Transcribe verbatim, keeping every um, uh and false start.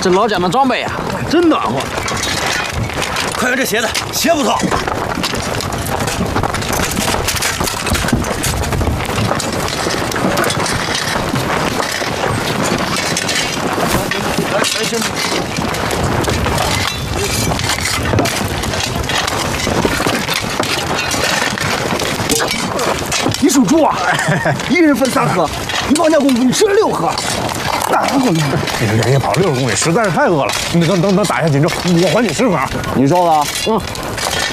这老蒋的装备呀，真暖和。 快看这鞋子，鞋不错。来，兄弟。 你属猪啊？一人分三盒，你王家公主你吃了六盒。 你连夜跑六十公里，实在是太饿了。你等等等，打下锦州，我还你十盒。 你说的，嗯。